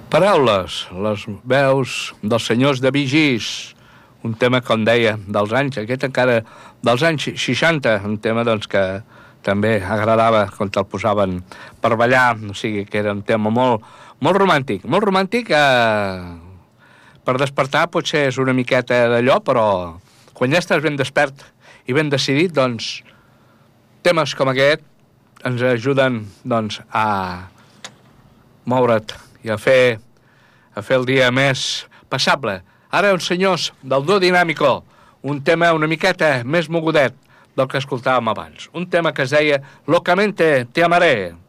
Paraules, les veus dels senyors de Vigis, un tema, com deia, dels anys, aquest encara dels anys 60, un tema doncs, que també agradava quan te'l posaven per ballar, o sigui que era un tema molt romàntic, per despertar potser és una miqueta d'allò, però quan ja estàs ben despert i ben decidit, doncs, temes com aquest ens ajuden doncs, a moure't i a fer el dia més passable. Ara uns senyors del Dúo Dinámico, un tema una miqueta més mogudet del que escoltàvem abans. Un tema que es deia Locamente te amaré.